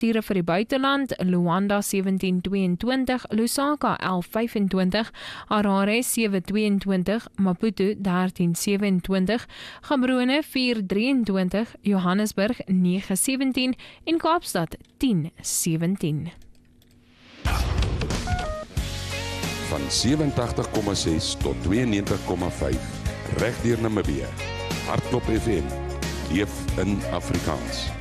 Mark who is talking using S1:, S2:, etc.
S1: Tiere vir die buiteland, Luanda 1722, Lusaka 1125, Harare 722, Maputo 1327, Gaborone 423, Johannesburg 917 en Kaapstad 1017.
S2: Van 87,6 tot 92,5 reg deur Namibië. Hardloop FM, leef in Afrikaans.